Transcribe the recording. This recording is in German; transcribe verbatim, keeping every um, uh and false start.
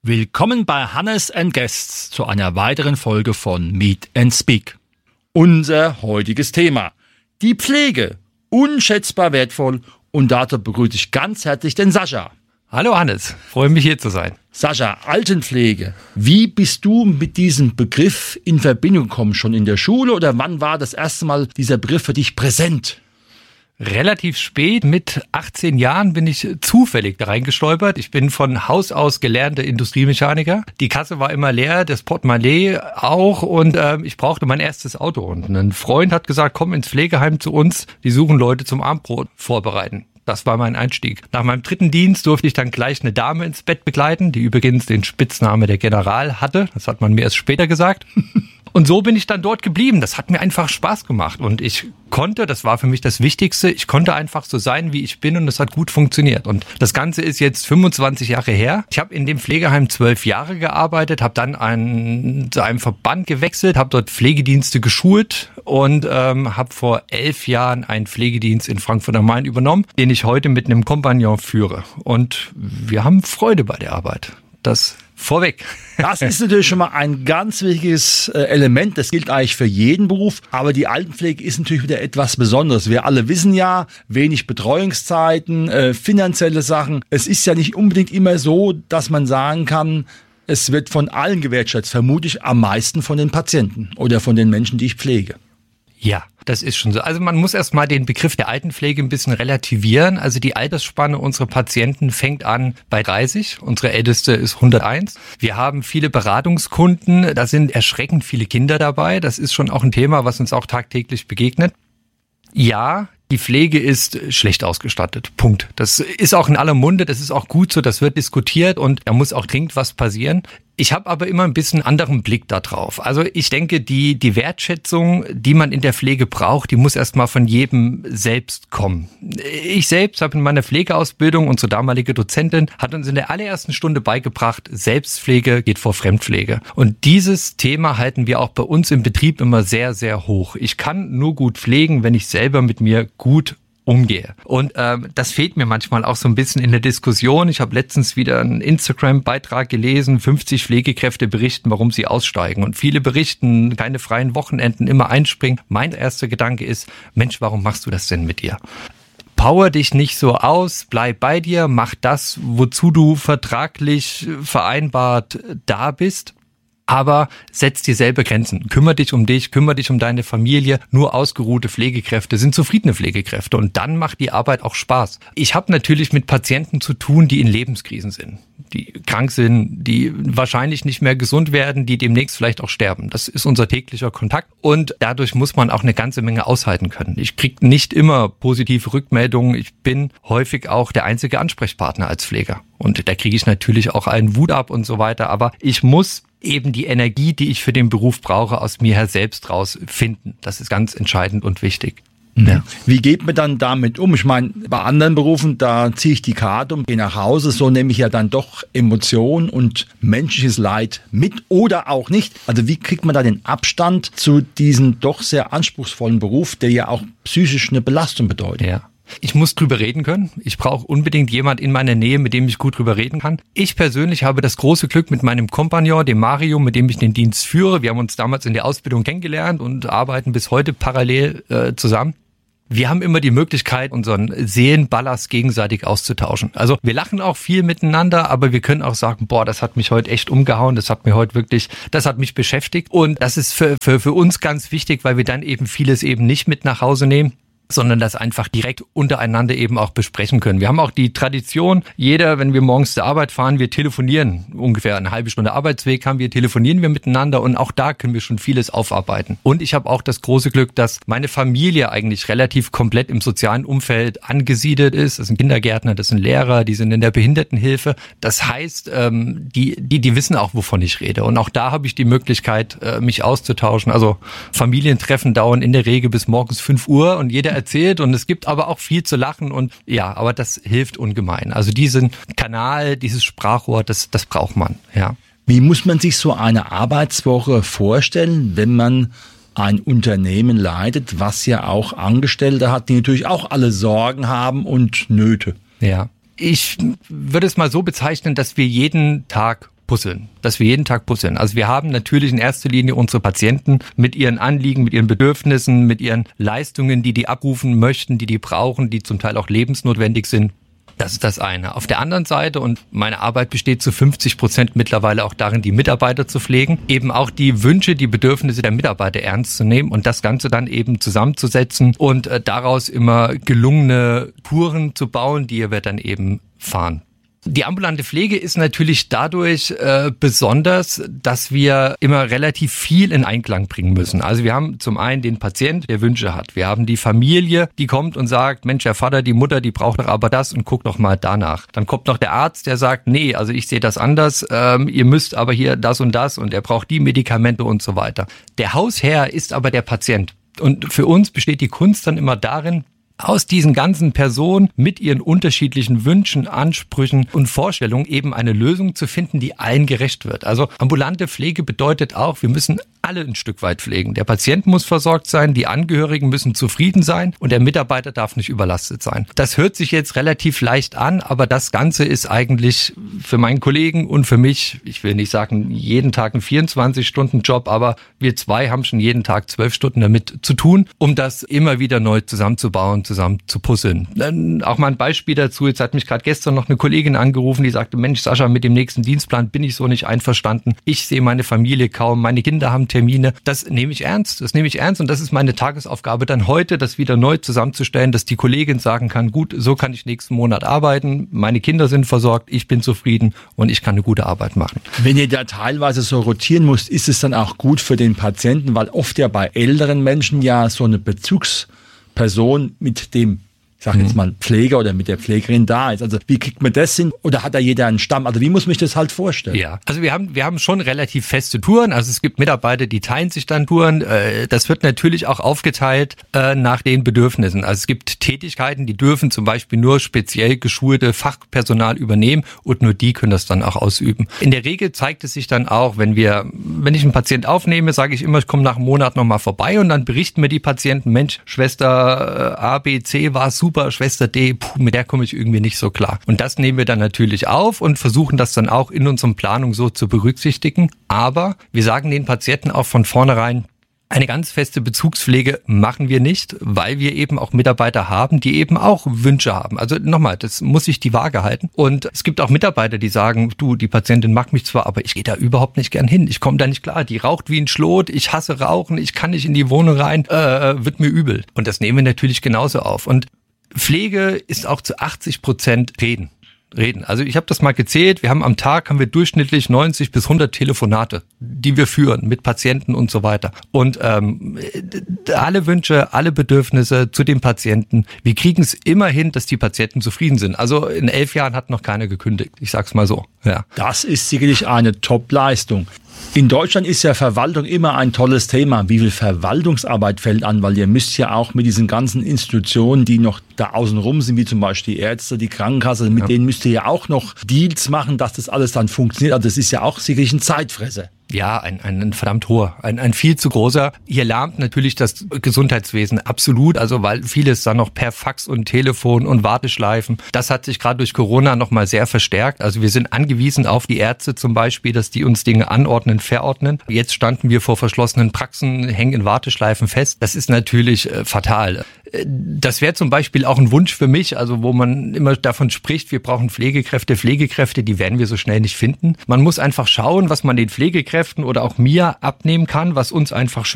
Willkommen bei Hannes and Guests zu einer weiteren Folge von Meet and Speak. Unser heutiges Thema: die Pflege, unschätzbar wertvoll, und dazu begrüße ich ganz herzlich den Sascha. Hallo Hannes, freue mich hier zu sein. Sascha, Altenpflege, wie bist du mit diesem Begriff in Verbindung gekommen? Schon in der Schule oder wann war das erste Mal dieser Begriff für dich präsent? Relativ spät, mit achtzehn Jahren bin ich zufällig da reingestolpert. Ich bin von Haus aus gelernter Industriemechaniker. Die Kasse war immer leer, das Portemonnaie auch, und äh, ich brauchte mein erstes Auto. Und ein Freund hat gesagt, komm ins Pflegeheim zu uns, die suchen Leute zum Abendbrot vorbereiten. Das war mein Einstieg. Nach meinem dritten Dienst durfte ich dann gleich eine Dame ins Bett begleiten, die übrigens den Spitznamen der General hatte. Das hat man mir erst später gesagt. Und so bin ich dann dort geblieben. Das hat mir einfach Spaß gemacht. Und ich konnte, das war für mich das Wichtigste, ich konnte einfach so sein, wie ich bin, und es hat gut funktioniert. Und das Ganze ist jetzt fünfundzwanzig Jahre her. Ich habe in dem Pflegeheim zwölf Jahre gearbeitet, habe dann einen, zu einem Verband gewechselt, habe dort Pflegedienste geschult und ähm, habe vor elf Jahren einen Pflegedienst in Frankfurt am Main übernommen, den ich heute mit einem Kompagnon führe. Und wir haben Freude bei der Arbeit. Das vorweg. Das ist natürlich schon mal ein ganz wichtiges Element. Das gilt eigentlich für jeden Beruf. Aber die Altenpflege ist natürlich wieder etwas Besonderes. Wir alle wissen ja, wenig Betreuungszeiten, äh, finanzielle Sachen. Es ist ja nicht unbedingt immer so, dass man sagen kann, es wird von allen gewertschätzt. Vermutlich am meisten von den Patienten oder von den Menschen, die ich pflege. Ja, das ist schon so. Also man muss erstmal den Begriff der Altenpflege ein bisschen relativieren. Also die Altersspanne unserer Patienten fängt an bei dreißig. Unsere älteste ist hunderteins. Wir haben viele Beratungskunden. Da sind erschreckend viele Kinder dabei. Das ist schon auch ein Thema, was uns auch tagtäglich begegnet. Ja, die Pflege ist schlecht ausgestattet. Punkt. Das ist auch in aller Munde, das ist auch gut so, das wird diskutiert und da muss auch dringend was passieren. Ich habe aber immer ein bisschen anderen Blick da drauf. Also ich denke, die die Wertschätzung, die man in der Pflege braucht, die muss erstmal von jedem selbst kommen. Ich selbst habe in meiner Pflegeausbildung, unsere damalige Dozentin hat uns in der allerersten Stunde beigebracht, Selbstpflege geht vor Fremdpflege. Und dieses Thema halten wir auch bei uns im Betrieb immer sehr, sehr hoch. Ich kann nur gut pflegen, wenn ich selber mit mir gut umgehe. Und ähm, das fehlt mir manchmal auch so ein bisschen in der Diskussion. Ich habe letztens wieder einen Instagram-Beitrag gelesen, fünfzig Pflegekräfte berichten, warum sie aussteigen. Und viele berichten, keine freien Wochenenden, immer einspringen. Mein erster Gedanke ist, Mensch, warum machst du das denn mit dir? Power dich nicht so aus, bleib bei dir, mach das, wozu du vertraglich vereinbart da bist. Aber setz dir selber Grenzen. Kümmer dich um dich, kümmer dich um deine Familie. Nur ausgeruhte Pflegekräfte sind zufriedene Pflegekräfte. Und dann macht die Arbeit auch Spaß. Ich habe natürlich mit Patienten zu tun, die in Lebenskrisen sind, die krank sind, die wahrscheinlich nicht mehr gesund werden, die demnächst vielleicht auch sterben. Das ist unser täglicher Kontakt. Und dadurch muss man auch eine ganze Menge aushalten können. Ich kriege nicht immer positive Rückmeldungen. Ich bin häufig auch der einzige Ansprechpartner als Pfleger. Und da kriege ich natürlich auch einen Wut ab und so weiter. Aber ich muss eben die Energie, die ich für den Beruf brauche, aus mir her selbst raus finden. Das ist ganz entscheidend und wichtig. Ja. Wie geht man dann damit um? Ich meine, bei anderen Berufen, da ziehe ich die Karte und gehe nach Hause. So nehme ich ja dann doch Emotionen und menschliches Leid mit oder auch nicht. Also wie kriegt man da den Abstand zu diesem doch sehr anspruchsvollen Beruf, der ja auch psychisch eine Belastung bedeutet? Ja. Ich muss drüber reden können. Ich brauche unbedingt jemand in meiner Nähe, mit dem ich gut drüber reden kann. Ich persönlich habe das große Glück mit meinem Kompagnon, dem Mario, mit dem ich den Dienst führe. Wir haben uns damals in der Ausbildung kennengelernt und arbeiten bis heute parallel äh, zusammen. Wir haben immer die Möglichkeit, unseren Seelenballast gegenseitig auszutauschen. Also wir lachen auch viel miteinander, aber wir können auch sagen, boah, das hat mich heute echt umgehauen, das hat mir heute wirklich, das hat mich beschäftigt. Und das ist für, für, für uns ganz wichtig, weil wir dann eben vieles eben nicht mit nach Hause nehmen, sondern das einfach direkt untereinander eben auch besprechen können. Wir haben auch die Tradition, jeder, wenn wir morgens zur Arbeit fahren, wir telefonieren. Ungefähr eine halbe Stunde Arbeitsweg haben wir, telefonieren wir miteinander und auch da können wir schon vieles aufarbeiten. Und ich habe auch das große Glück, dass meine Familie eigentlich relativ komplett im sozialen Umfeld angesiedelt ist. Das sind Kindergärtner, das sind Lehrer, die sind in der Behindertenhilfe. Das heißt, ähm, die, die, die wissen auch, wovon ich rede. Und auch da habe ich die Möglichkeit, äh, mich auszutauschen. Also Familientreffen dauern in der Regel bis morgens fünf Uhr und jeder erzählt und es gibt aber auch viel zu lachen und ja, aber das hilft ungemein. Also diesen Kanal, dieses Sprachrohr, das, das braucht man, ja. Wie muss man sich so eine Arbeitswoche vorstellen, wenn man ein Unternehmen leitet, was ja auch Angestellte hat, die natürlich auch alle Sorgen haben und Nöte? Ja. Ich würde es mal so bezeichnen, dass wir jeden Tag puzzeln, dass wir jeden Tag puzzeln. Also wir haben natürlich in erster Linie unsere Patienten mit ihren Anliegen, mit ihren Bedürfnissen, mit ihren Leistungen, die die abrufen möchten, die die brauchen, die zum Teil auch lebensnotwendig sind. Das ist das eine. Auf der anderen Seite, und meine Arbeit besteht zu fünfzig Prozent mittlerweile auch darin, die Mitarbeiter zu pflegen, eben auch die Wünsche, die Bedürfnisse der Mitarbeiter ernst zu nehmen und das Ganze dann eben zusammenzusetzen und äh, daraus immer gelungene Touren zu bauen, die wir dann eben fahren. Die ambulante Pflege ist natürlich dadurch äh, besonders, dass wir immer relativ viel in Einklang bringen müssen. Also wir haben zum einen den Patient, der Wünsche hat. Wir haben die Familie, die kommt und sagt, Mensch, der Vater, die Mutter, die braucht doch aber das und guckt doch mal danach. Dann kommt noch der Arzt, der sagt, nee, also ich sehe das anders, ähm, ihr müsst aber hier das und das und er braucht die Medikamente und so weiter. Der Hausherr ist aber der Patient. Und für uns besteht die Kunst dann immer darin, aus diesen ganzen Personen mit ihren unterschiedlichen Wünschen, Ansprüchen und Vorstellungen eben eine Lösung zu finden, die allen gerecht wird. Also ambulante Pflege bedeutet auch, wir müssen alle ein Stück weit pflegen. Der Patient muss versorgt sein, die Angehörigen müssen zufrieden sein und der Mitarbeiter darf nicht überlastet sein. Das hört sich jetzt relativ leicht an, aber das Ganze ist eigentlich für meinen Kollegen und für mich, ich will nicht sagen jeden Tag ein vierundzwanzig-Stunden-Job, aber wir zwei haben schon jeden Tag zwölf Stunden damit zu tun, um das immer wieder neu zusammenzubauen, zusammen zu puzzeln. Dann auch mal ein Beispiel dazu. Jetzt hat mich gerade gestern noch eine Kollegin angerufen, die sagte, Mensch Sascha, mit dem nächsten Dienstplan bin ich so nicht einverstanden. Ich sehe meine Familie kaum, meine Kinder haben Termine. Das nehme ich ernst, das nehme ich ernst und das ist meine Tagesaufgabe dann heute, das wieder neu zusammenzustellen, dass die Kollegin sagen kann, gut, so kann ich nächsten Monat arbeiten, meine Kinder sind versorgt, ich bin zufrieden und ich kann eine gute Arbeit machen. Wenn ihr da teilweise so rotieren müsst, ist es dann auch gut für den Patienten, weil oft ja bei älteren Menschen ja so eine Bezugsperson mit dem, ich sage jetzt mal Pfleger oder mit der Pflegerin da ist. Also wie kriegt man das hin? Oder hat da jeder einen Stamm? Also wie muss man sich das halt vorstellen? Ja, also wir haben wir haben schon relativ feste Touren. Also es gibt Mitarbeiter, die teilen sich dann Touren. Das wird natürlich auch aufgeteilt nach den Bedürfnissen. Also es gibt Tätigkeiten, die dürfen zum Beispiel nur speziell geschulte Fachpersonal übernehmen und nur die können das dann auch ausüben. In der Regel zeigt es sich dann auch, wenn wir, wenn ich einen Patient aufnehme, sage ich immer, ich komme nach einem Monat nochmal vorbei und dann berichten mir die Patienten, Mensch, Schwester A, B, C war super, Schwester D, puh, mit der komme ich irgendwie nicht so klar. Und das nehmen wir dann natürlich auf und versuchen das dann auch in unseren Planungen so zu berücksichtigen. Aber wir sagen den Patienten auch von vornherein, eine ganz feste Bezugspflege machen wir nicht, weil wir eben auch Mitarbeiter haben, die eben auch Wünsche haben. Also nochmal, das muss sich die Waage halten. Und es gibt auch Mitarbeiter, die sagen, du, die Patientin mag mich zwar, aber ich gehe da überhaupt nicht gern hin. Ich komme da nicht klar. Die raucht wie ein Schlot, ich hasse Rauchen, ich kann nicht in die Wohnung rein, äh, wird mir übel. Und das nehmen wir natürlich genauso auf. Und Pflege ist auch zu achtzig Prozent Reden. Reden. Also ich habe das mal gezählt, wir haben am Tag haben wir durchschnittlich neunzig bis hundert Telefonate, die wir führen mit Patienten und so weiter. Und ähm, alle Wünsche, alle Bedürfnisse zu den Patienten, wir kriegen es immer hin, dass die Patienten zufrieden sind. Also in elf Jahren hat noch keiner gekündigt, ich sag's mal so. Ja. Das ist sicherlich eine Top-Leistung. In Deutschland ist ja Verwaltung immer ein tolles Thema. Wie viel Verwaltungsarbeit fällt an? Weil ihr müsst ja auch mit diesen ganzen Institutionen, die noch da außen rum sind, wie zum Beispiel die Ärzte, die Krankenkasse, mit ja. denen müsst ihr ja auch noch Deals machen, dass das alles dann funktioniert. Also das ist ja auch sicherlich ein Zeitfresser. Ja, ein, ein, ein verdammt hoher, ein, ein viel zu großer. Hier lahmt natürlich das Gesundheitswesen absolut, also weil vieles dann noch per Fax und Telefon und Warteschleifen. Das hat sich gerade durch Corona nochmal sehr verstärkt. Also wir sind angewiesen auf die Ärzte zum Beispiel, dass die uns Dinge anordnen, verordnen. Jetzt standen wir vor verschlossenen Praxen, hängen in Warteschleifen fest. Das ist natürlich äh, fatal. Das wäre zum Beispiel auch ein Wunsch für mich, also wo man immer davon spricht, wir brauchen Pflegekräfte, Pflegekräfte, die werden wir so schnell nicht finden. Man muss einfach schauen, was man den Pflegekräften oder auch mir abnehmen kann, was uns einfach